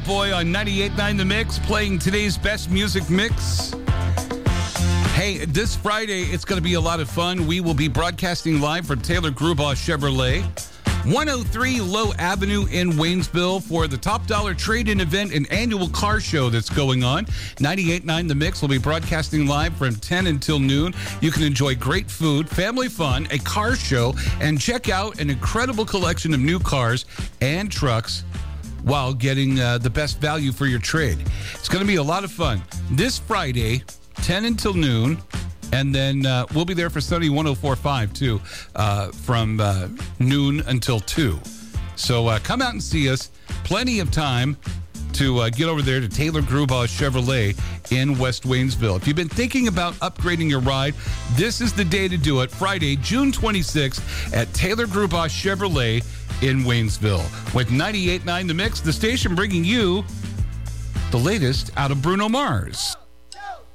Boy on 98.9 The Mix, playing today's best music mix. Hey, this Friday, it's going to be a lot of fun. We will be broadcasting live from Taylor Grubaugh Chevrolet, 103 Low Avenue in Waynesville for the Top Dollar Trade-In event and annual car show that's going on. 98.9 The Mix will be broadcasting live from 10 until noon. You can enjoy great food, family fun, a car show, and check out an incredible collection of new cars and trucks while getting the best value for your trade. It's going to be a lot of fun. This Friday, 10 until noon, and then we'll be there for Sunny 104.5, too, from noon until 2. So come out and see us. Plenty of time to get over there to Taylor Grubaugh Chevrolet in West Waynesville. If you've been thinking about upgrading your ride, this is the day to do it. Friday, June 26th at Taylor Grubaugh Chevrolet in Waynesville. With 98.9 The Mix, the station bringing you the latest out of Bruno Mars.